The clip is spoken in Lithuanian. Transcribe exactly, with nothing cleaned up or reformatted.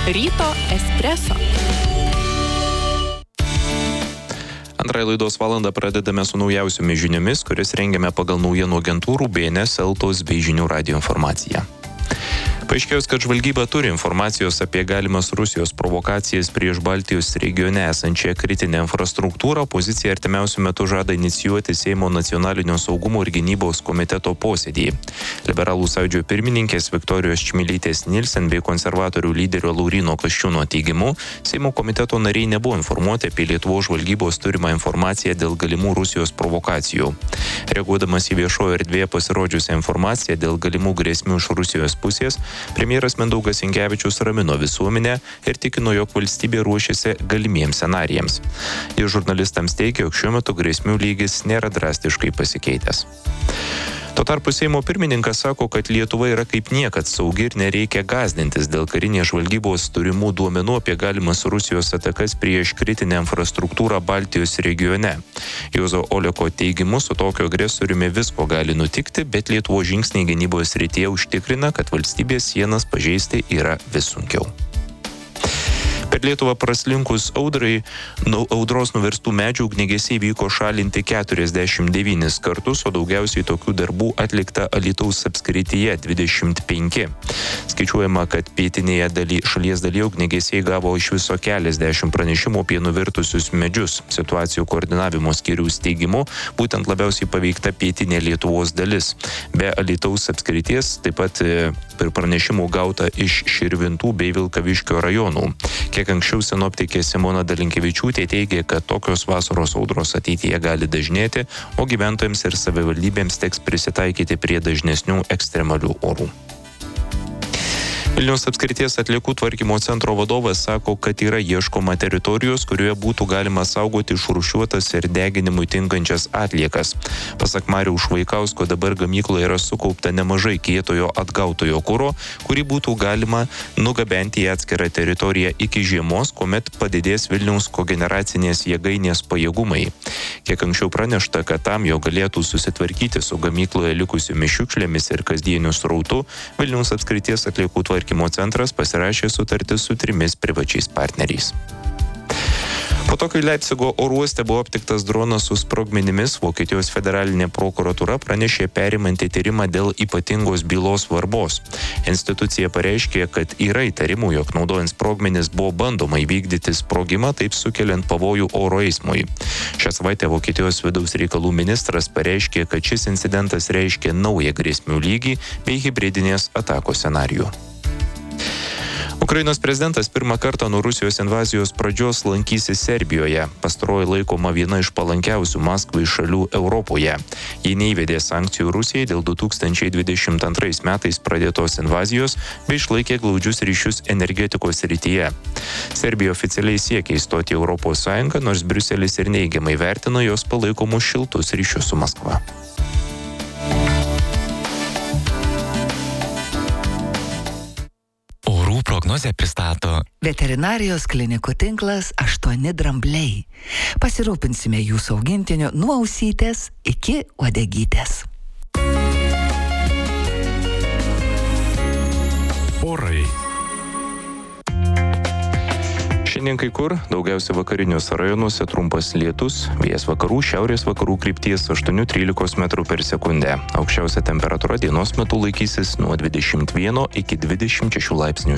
Ryto espreso. Antrąją laidos valandą pradedame su naujausiomis žiniomis, kurias rengiame pagal naujienų agentūrų B N S, Eltos bei Žinių radijo informaciją. Paaiškėjus, kad žvalgyba turi informacijos apie galimas Rusijos provokacijas prieš Baltijos regione esančią kritinę infrastruktūrą, opozicija artimiausiu metu žada inicijuoti Seimo nacionalinio saugumo ir gynybos komiteto posėdį. Liberalų sąjūdžio pirmininkės Viktorijos Čmilytės Nilsen bei konservatorių lyderio Lauryno Kasčiūno teigimu, Seimo komiteto nariai nebuvo informuoti apie Lietuvos žvalgybos turimą informaciją dėl galimų Rusijos provokacijų. Reaguodamas į viešojo erdvėje pasirodžiusią informaciją dėl galimų grėsmių iš Rusijos pusės, premjeras Mindaugas Sinkevičius ramino visuomenę ir tikino, jog valstybė ruošiasi galimiems scenarijams. Jis žurnalistams teigia, jog šiuo metu grėsmių lygis nėra drastiškai pasikeitęs. Tuo tarpu Seimo pirmininkas sako, kad Lietuva yra kaip niekad saugi ir nereikia gąsdintis dėl karinės žvalgybos turimų duomenų apie galimas Rusijos atakas prieš kritinę infrastruktūrą Baltijos regione. Juozo Oleko teigimu, su tokiu agresoriumi visko gali nutikti, bet Lietuvos žingsniai gynybos srityje užtikrina, kad valstybės sienas pažeisti yra vis sunkiau. Per Lietuvą praslinkus audrai, nu, audros nuverstų medžių ugniagesiai vyko šalinti keturiasdešimt devynis kartus, o daugiausiai tokių darbų atlikta Alytaus apskrityje dvidešimt penki. Skaičiuojama, kad pietinėje daly, šalies dalyje ugniagesiai gavo iš viso keliasdešimt pranešimų apie nuvirtusius medžius. Situacijų koordinavimo skyriaus teigimu, būtent labiausiai paveikta pietinė Lietuvos dalis. Be Alytaus apskrities taip pat per pranešimų gauta iš Širvintų bei Vilkaviškio rajonų. Kiek anksčiau sinoptikė Simona Dalinkevičiūtė teigė, kad tokios vasaros audros ateityje gali dažnėti, o gyventojams ir savivaldybėms teks prisitaikyti prie dažnesnių ekstremalių orų. Vilniaus apskrities atliekų tvarkymo centro vadovas sako, kad yra ieškoma teritorijos, kurioje būtų galima saugoti išrūšiuotas ir deginimui tinkančias atliekas. Pasak Mariaus Švaikausko, dabar gamykloje yra sukaupta nemažai kietojo atgautojo kuro, kurį būtų galima nugabenti į atskirą teritoriją iki žiemos, kuomet padidės Vilniaus kogeneracinės jėgainės pajėgumai. Kiek anksčiau pranešta, kad tam, jo galėtų susitvarkyti su gamykloje likusiomis šiukšlėmis ir kasdieniu srautu, Vilniaus apskrities atliekų tvarkymo centras pasirašė sutartį su trimis privačiais partneriais. Po to, kai Leipcigo oro uoste buvo aptiktas dronas su sprogmenimis, Vokietijos federalinė prokuratūra pranešė perimanti tyrimą dėl ypatingos bylos svarbos. Institucija pareiškė, kad yra įtarimų, jog naudojant sprogmenis buvo bandoma įvykdyti sprogimą, taip sukeliant pavojų oro eismui. Šią savaitę Vokietijos vidaus reikalų ministras pareiškė, kad šis incidentas reiškia naują grėsmių lygį bei hibridinės atakos scenarijų. Ukrainos prezidentas pirmą kartą nuo Rusijos invazijos pradžios lankysis Serbijoje. Pastaroji laikoma viena iš palankiausių Maskvai šalių Europoje. Ji neįvedė sankcijų Rusijai dėl du tūkstančiai dvidešimt antrais metais pradėtos invazijos bei išlaikė glaudžius ryšius energetikos srityje. Serbija oficialiai siekia įstoti į Europos Sąjungą, nors Briuselis ir neigiamai vertina jos palaikomus šiltus ryšius su Maskva. Prognozę pristato veterinarijos klinikų tinklas aštuoni drambliai. Pasirūpinsime jūsų augintiniu nuo ausytės iki uodegytės. Orai. Šiandien kai kur, daugiausia vakariniuose rajonuose trumpas lietus, vėjas vakarų, šiaurės vakarų krypties aštuoni trylika metrų per sekundę. Aukščiausia temperatūra dienos metu laikysis nuo dvidešimt vieno iki dvidešimt šešių laipsnių